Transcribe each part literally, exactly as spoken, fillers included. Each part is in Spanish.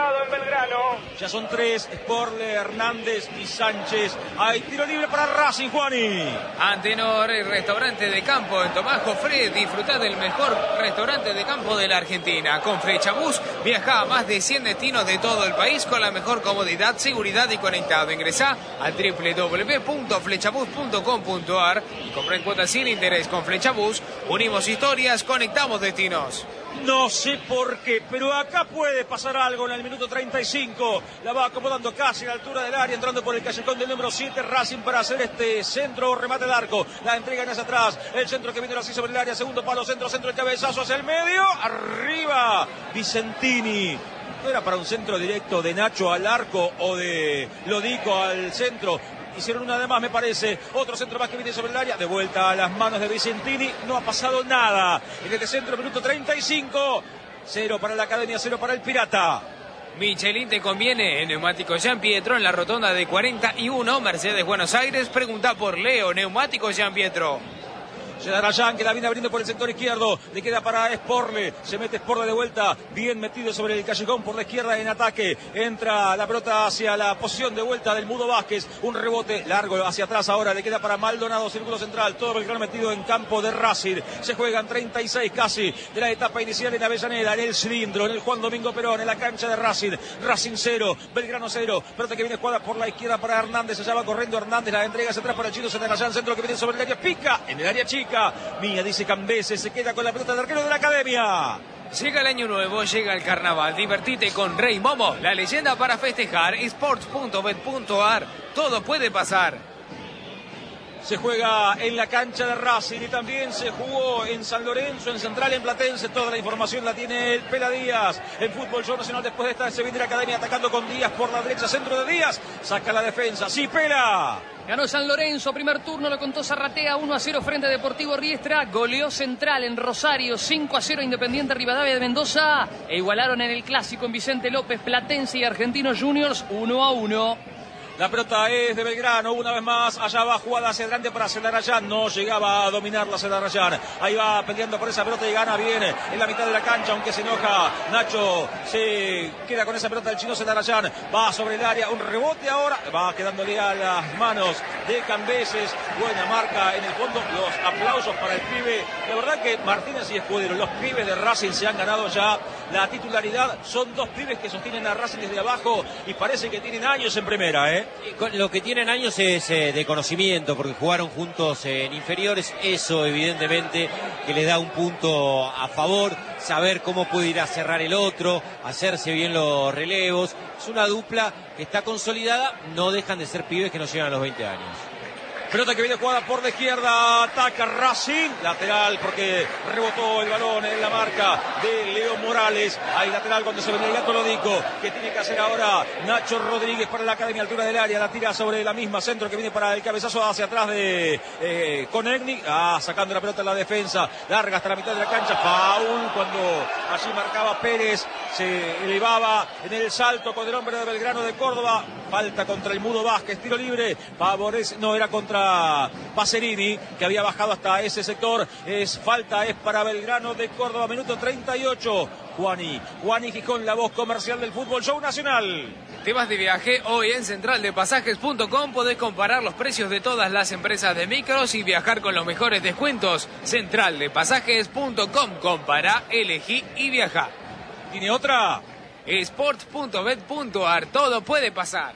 amonestado en Belgrano. Ya son tres, Sporle, Hernández y Sánchez. Hay tiro libre para Racing, Juani. Antenor, el restaurante de campo en Tomás Jofré. Disfrutá del mejor restaurante de campo de la Argentina. Con Flechabús viaja a más de cien destinos de todo el país con la mejor comodidad, seguridad y conectado. Ingresá a doble u doble u doble u punto flechabús punto com punto a r y compra en cuotas sin interés. Con Flechabús unimos historias, conectamos destinos. No sé por qué, pero acá puede pasar algo en el minuto treinta y cinco. La va acomodando casi a la altura del área, entrando por el callejón del número siete, Racing para hacer este centro o remate de arco. La entrega en hacia atrás, el centro que viene así sobre el área, segundo palo, centro, centro, el cabezazo hacia el medio, arriba, Vicentini. ¿No era para un centro directo de Nacho al arco o de Lodico al centro? Hicieron una de más, me parece. Otro centro más que viene sobre el área. De vuelta a las manos de Vicentini. No ha pasado nada. En este centro, minuto treinta y cinco. Cero para la Academia, cero para el Pirata. Michelin te conviene en Neumáticos Gian Pietro en la rotonda de cuarenta y uno, Mercedes Buenos Aires. Pregunta por Leo, Neumáticos Gian Pietro. Rayan, que la viene abriendo por el sector izquierdo, le queda para Sporle, se mete Sporle de vuelta, bien metido sobre el callejón por la izquierda en ataque, entra la pelota hacia la posición de vuelta del Mudo Vázquez, un rebote largo hacia atrás ahora, le queda para Maldonado, círculo central, todo Belgrano metido en campo de Racing, se juegan treinta y seis casi de la etapa inicial en Avellaneda, en el cilindro, en el Juan Domingo Perón, en la cancha de Racing, Racing cero, Belgrano cero, pelota que viene jugada por la izquierda para Hernández, allá va corriendo Hernández, la entrega hacia atrás para el Chino Rayan, centro que viene sobre el área, pica en el área chica. Mía, dice Cambese, se queda con la pelota del arquero de la Academia. Llega el año nuevo, llega el carnaval, divertite con Rey Momo, la leyenda para festejar, sports punto bet punto a r, todo puede pasar. Se juega en la cancha de Racing y también se jugó en San Lorenzo, en Central, en Platense. Toda la información la tiene el Pela Díaz. En Fútbol Show Nacional, después de esta se viene la Academia atacando con Díaz por la derecha, centro de Díaz, saca la defensa. Sí, Pela. Ganó San Lorenzo, primer turno, lo contó Zarratea, uno a cero frente a Deportivo Riestra. Goleó Central en Rosario, cinco a cero Independiente Rivadavia de Mendoza. E igualaron en el clásico en Vicente López, Platense y Argentinos Juniors, uno a uno. La pelota es de Belgrano, una vez más, allá va jugada hacia adelante para Celarayán, no llegaba a dominar la Celarayán, ahí va peleando por esa pelota y gana bien en la mitad de la cancha, aunque se enoja Nacho, se queda con esa pelota el chino Celarayán, va sobre el área, un rebote ahora, va quedándole a las manos de Cambeses, buena marca en el fondo, los aplausos para el pibe, la verdad que Martínez y Escudero, los pibes de Racing se han ganado ya la titularidad, son dos pibes que sostienen a Racing desde abajo y parece que tienen años en primera, ¿eh? Lo que tienen años es eh, de conocimiento, porque jugaron juntos eh, en inferiores, eso evidentemente que les da un punto a favor, saber cómo puede ir a cerrar el otro, hacerse bien los relevos, es una dupla que está consolidada, no dejan de ser pibes que no llegan a los veinte años. Pelota que viene jugada por la izquierda, ataca Racing, lateral porque rebotó el balón en la marca de Leo Morales. Hay lateral cuando se venía el gato Lodico, que tiene que hacer ahora Nacho Rodríguez para la Academia, altura del área, la tira sobre la misma, centro que viene para el cabezazo hacia atrás de eh, Conegni, ah, sacando la pelota en la defensa, larga hasta la mitad de la cancha, foul cuando allí marcaba Pérez, se elevaba en el salto con el hombre de Belgrano de Córdoba, falta contra el Mudo Vázquez, tiro libre, favorece, no era contra Pacerini, que había bajado hasta ese sector, es falta, es para Belgrano de Córdoba, minuto treinta y ocho, Juani, Juani Gijón, la voz comercial del Fútbol Show Nacional. Te vas de viaje, hoy en central de pasajes punto com podés comparar los precios de todas las empresas de micros y viajar con los mejores descuentos. central de pasajes punto com, compará, elegí y viajá. ¿Tiene otra? sports punto bet punto a r, todo puede pasar.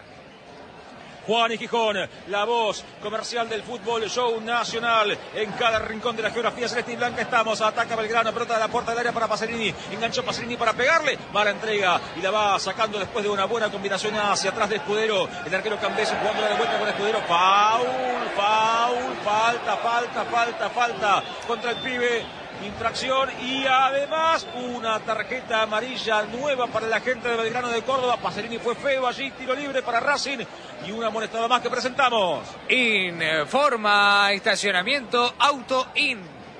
Juan y Gijón, la voz comercial del Fútbol Show Nacional. En cada rincón de la geografía celeste y blanca estamos. Ataca Belgrano, pelota de la puerta del área para Pacerini. Enganchó Pacerini para pegarle. Mala entrega y la va sacando después de una buena combinación hacia atrás de Escudero. El arquero Cambese jugándola de vuelta con Escudero. Foul, foul, falta, falta, falta, falta contra el pibe. Infracción y además una tarjeta amarilla nueva para la gente de Belgrano de Córdoba. Pacerini fue feo allí, tiro libre para Racing y una amonestada más que presentamos. Informa estacionamiento Auto In.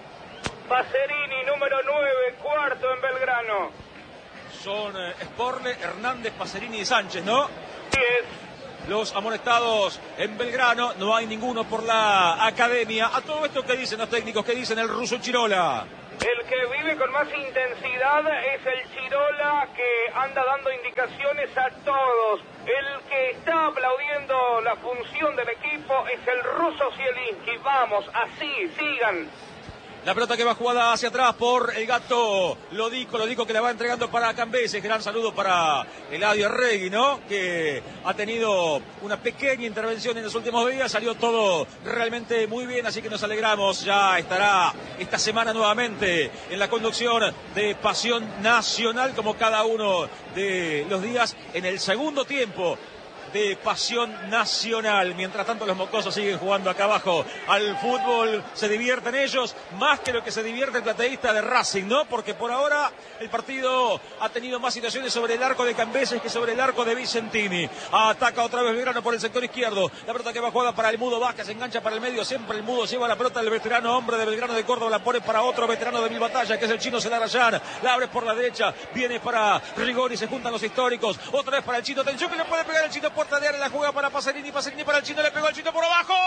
Pacerini, número nueve, cuarto en Belgrano. Son eh, Sporle, Hernández, Pacerini y Sánchez, ¿no? Sí es. Los amonestados en Belgrano, no hay ninguno por la Academia. A todo esto, ¿qué dicen los técnicos? ¿Qué dicen el ruso Chirola? El que vive con más intensidad es el Chirola, que anda dando indicaciones a todos. El que está aplaudiendo la función del equipo es el ruso Zielinski. Vamos, así, sigan. La pelota que va jugada hacia atrás por el gato Lodico, Lodico que la va entregando para Cambeses. Gran saludo para Eladio Arregui, ¿no? Que ha tenido una pequeña intervención en los últimos días. Salió todo realmente muy bien, así que nos alegramos. Ya estará esta semana nuevamente en la conducción de Pasión Nacional, como cada uno de los días en el segundo tiempo de Pasión Nacional. Mientras tanto los mocosos siguen jugando acá abajo al fútbol, se divierten ellos más que lo que se divierte el plateísta de Racing, ¿no? Porque por ahora el partido ha tenido más situaciones sobre el arco de Cambeses que sobre el arco de Vicentini. Ataca otra vez Belgrano por el sector izquierdo, la pelota que va jugada para el Mudo Vázquez, se engancha para el medio, siempre el Mudo lleva la pelota, el veterano hombre de Belgrano de Córdoba la pone para otro veterano de Mil Batallas, que es el chino Celarayán, la abre por la derecha, viene para Rigoni, se juntan los históricos, otra vez para el chino, atención que le puede pegar el chino, puerta de área, la juega para Paserini, Paserini para el chino, le pegó el chino por abajo.